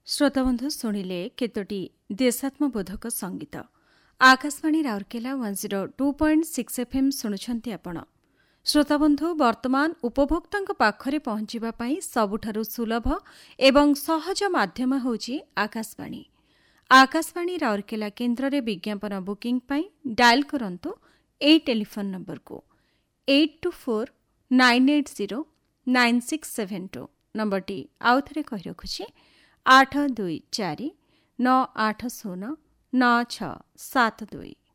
श्रोताबंधु शुणिले केतोटी देशात्मबोधक संगीत आकाशवाणी राउरकेला 102.6 FM शुणुछंती आपण। श्रोताबंधु वर्तमान उपभोक्तांक पाखरे पहुंचीबा पई सबुठारु सुलभ एवं सहज माध्यम होउची आकाशवाणी। आकाशवाणी राउरकेला केन्द्र रे विज्ञापन बुकिंग पई डायल करंतु ए टेलीफोन नंबर को 8249809672 नंबरटी आउथरे कहि रखुछि 8249809672।